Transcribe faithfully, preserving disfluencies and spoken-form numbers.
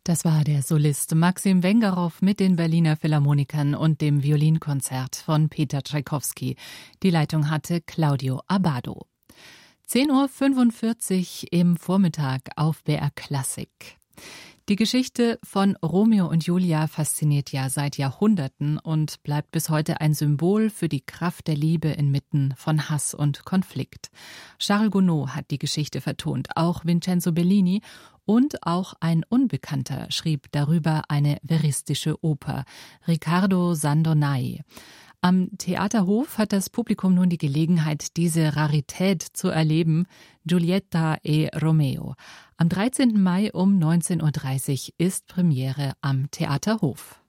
Das war der Solist Maxim Wengerow mit den Berliner Philharmonikern und dem Violinkonzert von Peter Tschaikowski. Die Leitung hatte Claudio Abbado. zehn Uhr fünfundvierzig im Vormittag auf B R Klassik. Die Geschichte von Romeo und Julia fasziniert ja seit Jahrhunderten und bleibt bis heute ein Symbol für die Kraft der Liebe inmitten von Hass und Konflikt. Charles Gounod hat die Geschichte vertont, auch Vincenzo Bellini und auch ein Unbekannter schrieb darüber eine veristische Oper, Riccardo Sandonai. Am Theaterhof hat das Publikum nun die Gelegenheit, diese Rarität zu erleben, Giulietta e Romeo. Am dreizehnten Mai um neunzehn Uhr dreißig ist Premiere am Theaterhof.